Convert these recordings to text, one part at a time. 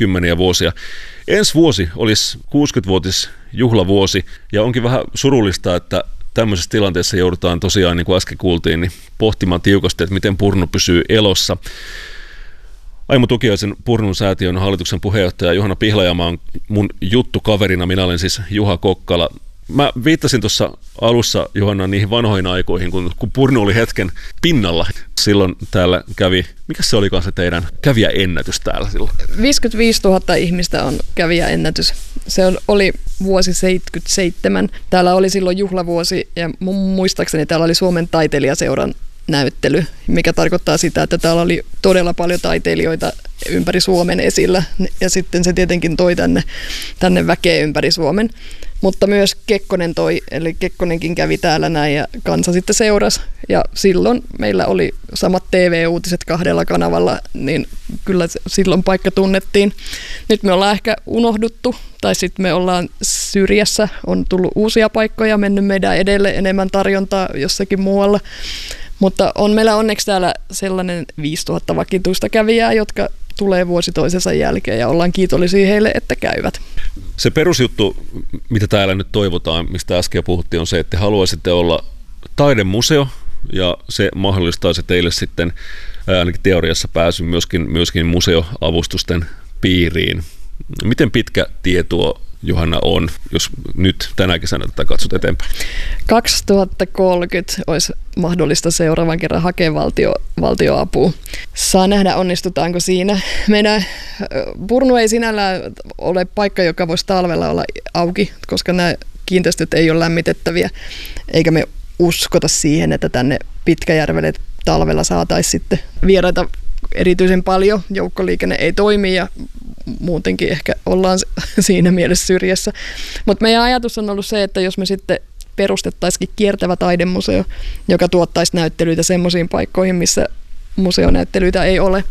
kymmeniä vuosia. Ensi vuosi olisi 60-vuotisjuhlavuosi ja onkin vähän surullista, että tämmöisessä tilanteessa joudutaan tosiaan, niin kuin äsken kuultiin, niin pohtimaan tiukasti, että miten Purnu pysyy elossa. Aimo Tukiaisen Purnun säätiön hallituksen puheenjohtaja Juhana Pihlajamaa on mun juttukaverina. Minä olen siis Juha Kokkala. Mä viittasin tuossa alussa, Juhana, niihin vanhoihin aikoihin, kun Purnu oli hetken pinnalla. Silloin täällä kävi, mikä se olikaan se teidän kävijäennätys täällä silloin? 55 000 ihmistä on kävijäennätys. Se oli vuosi 77. Täällä oli silloin juhlavuosi ja muistaakseni täällä oli Suomen taiteilijaseuran näyttely, mikä tarkoittaa sitä, että täällä oli todella paljon taiteilijoita ympäri Suomen esillä ja sitten se tietenkin toi tänne väkeä ympäri Suomen. Mutta myös Kekkonen toi, eli Kekkonenkin kävi täällä näin ja kansa sitten seurasi. Ja silloin meillä oli samat TV-uutiset 2 kanavalla, niin kyllä silloin paikka tunnettiin. Nyt me ollaan ehkä unohduttu, tai sitten me ollaan syrjässä, on tullut uusia paikkoja, mennyt meidän edelle enemmän tarjontaa jossakin muualla. Mutta on meillä onneksi täällä sellainen 5000 vakituista kävijää, jotka tulee vuosi toisensa jälkeen ja ollaan kiitollisia heille, että käyvät. Se perusjuttu, mitä täällä nyt toivotaan, mistä äsken puhuttiin, on se, että te haluaisitte olla taidemuseo ja se mahdollistaisi teille sitten ainakin teoriassa pääsyn myöskin museoavustusten piiriin. Miten pitkä tie tuo, Johanna, on, jos nyt tänä kesänä tätä katsot eteenpäin? 2030 olisi mahdollista seuraavan kerran hakea valtioapua. Saa nähdä, onnistutaanko siinä. Meidän Purnu ei sinällään ole paikka, joka voisi talvella olla auki, koska nämä kiinteistöt ei ole lämmitettäviä, eikä me uskota siihen, että tänne Pitkäjärvelle talvella saataisiin sitten vieraita erityisen paljon. Joukkoliikenne ei toimi ja muutenkin ehkä ollaan siinä mielessä syrjässä. Mutta meidän ajatus on ollut se, että jos me sitten perustettaisiin kiertävä taidemuseo, joka tuottaisi näyttelyitä semmoisiin paikkoihin, missä museonäyttelyitä ei ole.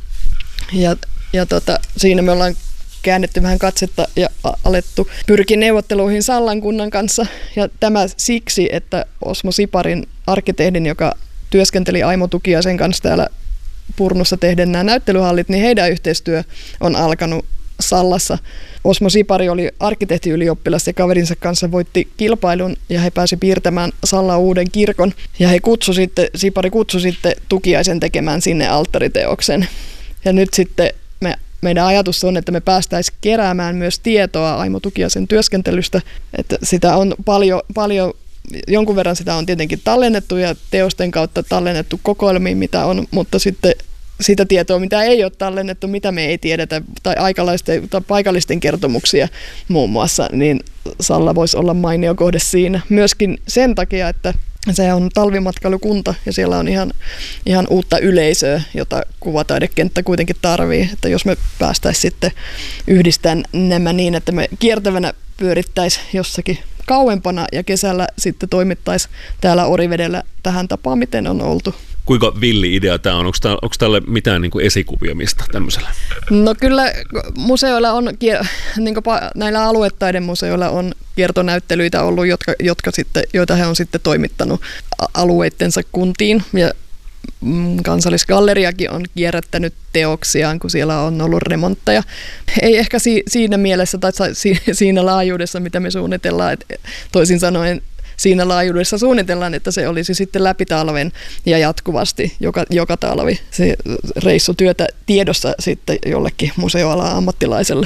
Ja siinä me ollaan käännetty vähän katsetta ja alettu pyrkiä neuvotteluihin Sallan kunnan kanssa. Ja tämä siksi, että Osmo Siparin arkkitehdin, joka työskenteli Aimo Tukiaisen kanssa täällä Purnussa tehden nämä näyttelyhallit, niin heidän yhteistyö on alkanut Sallassa. Osmo Sipari oli arkkitehtiylioppilas ja kaverinsa kanssa voitti kilpailun ja he pääsi piirtämään Sallaan uuden kirkon. Ja Sipari kutsui sitten Tukiaisen tekemään sinne alttariteoksen. Ja nyt sitten meidän ajatus on, että me päästäisiin keräämään myös tietoa Aimo Tukiaisen työskentelystä. Että sitä on paljon, jonkun verran sitä on tietenkin tallennettu ja teosten kautta tallennettu kokoelmiin, mitä on, mutta sitten sitä tietoa, mitä ei ole tallennettu, mitä me ei tiedetä, tai aikalaisten tai paikallisten kertomuksia muun muassa, niin Salla voisi olla mainio kohde siinä. Myöskin sen takia, että se on talvimatkailukunta ja siellä on ihan uutta yleisöä, jota kuvataidekenttä kuitenkin tarvii. Että jos me päästäisiin sitten yhdistämään nämä niin, että me kiertävänä pyörittäisiin jossakin kauempana ja kesällä sitten toimittaisiin täällä Orivedellä tähän tapaan, miten on oltu. Kuinka villi idea tämä on? Onko tälle mitään niin kuin esikuvia mistä tämmöisellä? No kyllä museoilla on, niin kuin näillä aluetaidemuseoilla on kiertonäyttelyitä ollut, joita he on sitten toimittanut alueittensa kuntiin. Ja Kansallisgalleriakin on kierrättänyt teoksiaan, kun siellä on ollut remontteja. Ei ehkä siinä mielessä tai siinä laajuudessa, mitä me suunnitellaan, toisin sanoen siinä laajuudessa suunnitellaan, että se olisi sitten läpi talven ja jatkuvasti joka talvi se reissutyötä tiedossa sitten jollekin museoalan ammattilaiselle.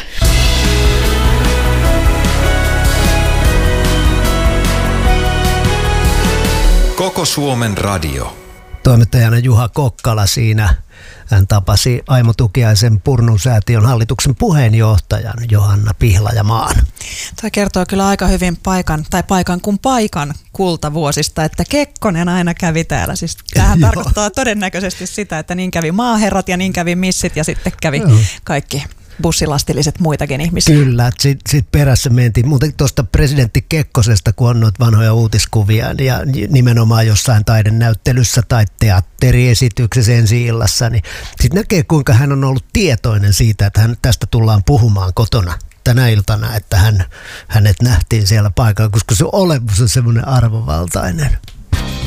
Koko Suomen radio. Toimittajana Juha Kokkala siinä. Hän tapasi Aimo Tukiaisen Purnun säätiön hallituksen puheenjohtajan Johanna Pihlajamaan. Tämä kertoo kyllä aika hyvin paikan kultavuosista, että Kekkonen aina kävi täällä. Siis tämähän tarkoittaa todennäköisesti sitä, että niin kävi maaherrat ja niin kävi missit ja sitten kävi kaikki bussilastilliset muitakin ihmisiä. Kyllä, sit perässä mentiin. Muuten tuosta presidentti Kekkosesta, kun on noita vanhoja uutiskuvia ja nimenomaan jossain taidenäyttelyssä tai teatteriesityksessä ensi-illassa, niin sitten näkee, kuinka hän on ollut tietoinen siitä, että tästä tullaan puhumaan kotona tänä iltana, että hänet nähtiin siellä paikalla, koska se olemus on semmoinen arvovaltainen.